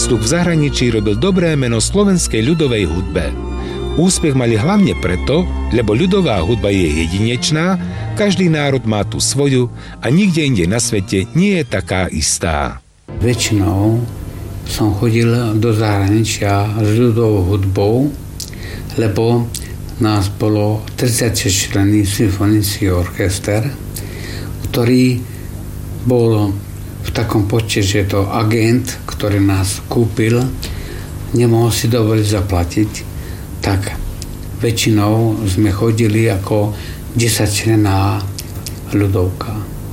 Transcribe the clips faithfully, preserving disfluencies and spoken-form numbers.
ústup v zahraničí robil dobré meno slovenskej ľudovej hudbe. Úspech mali hlavne preto, lebo ľudová hudba je jedinečná, každý národ má tu svoju a nikde inde na svete nie je taká istá. Väčšinou som chodil do zahraničia s ľudovou hudbou, lebo nás bolo tridsaťšesť členný symfonický orchester, ktorý bol v takom počte, že to agent, ktorý nás kúpil, nemohol si dovoliť zaplatiť, tak väčšinou sme chodili ako desaťčlenná ľudovka.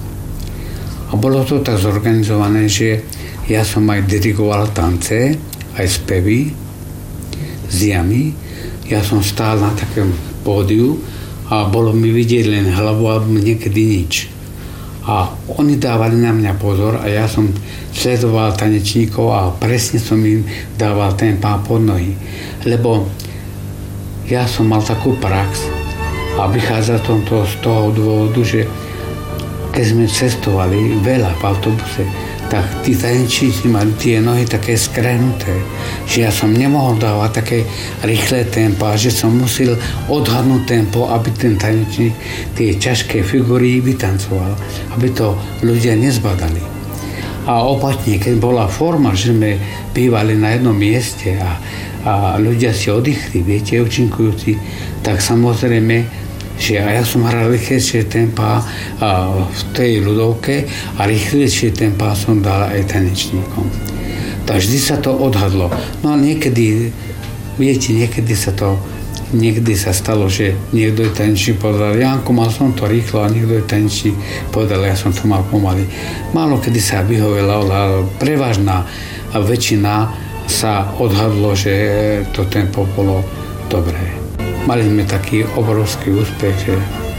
A bolo to tak zorganizované, že ja som aj dirigoval tance, aj spevy s jami. Ja som stál na takém pódiu a bolo mi vidieť len hlavu a niekedy nič. A oni dávali na mňa pozor a ja som sledoval tanečníkov a presne som im dával tempá pod nohy. Lebo ja som mal takú prax a vychádza to z toho dôvodu, že keď sme cestovali veľa v autobuse, tak tí tanečníci mali tie nohy také skrehnuté, že ja som nemohol dávať také rýchle tempo, že som musel odhadnúť tempo, aby ten tanečník tie ťažké figury vytancoval, aby to ľudia nezbadali. A opačne, keď bola forma, že sme bývali na jednom mieste a, a ľudia si oddychli, viete, účinkujúci, tak samozrejme, že ja som hral rýchlejšie tempa v tej ľudovke a rýchlejšie tempa som dal aj tanečníkom. Tak vždy sa to odhadlo. No a niekedy, viete, niekedy sa to, niekedy sa stalo, že niekto je tanečník povedal, Janko, mal som to rýchlo a niekto je tanečník povedal, ja som to mal pomaly. Málo kedy sa vyhovelo, ale prevažná väčšina sa odhadlo, že to tempo bolo dobré. Mali sme taký obrovský úspech, že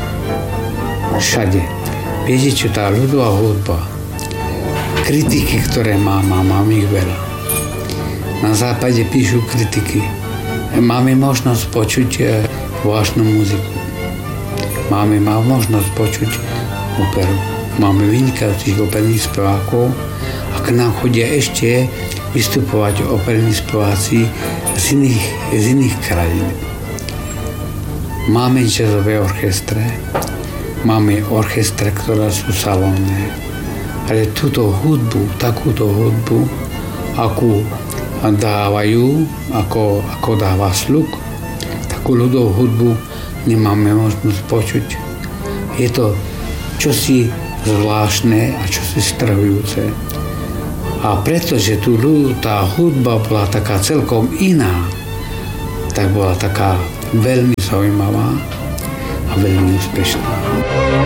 všade. Viete, čo tá ľudová hudba, kritiky, ktoré má, má, mám ich veľa. Na západe píšu kritiky. Máme možnosť počuť vážnu muziku. Máme má možnosť počuť operu. Máme vynikajúcich operných spevákov a k nám chodia ešte vystupovať operní speváci z iných, z iných krajín. Máme jazzové orchestre, máme orchestre, ktoré sú salónne, ale túto hudbu, takúto hudbu, akú dávajú, ako, ako dáva sluk, takú ľudovú hudbu nemáme možnosť počuť. Je to čosi zvláštne a čosi strhujúce. A pretože tu tá hudba bola taká celkom iná, tak bola taká veľmi zaujímavá a veľmi úspešná.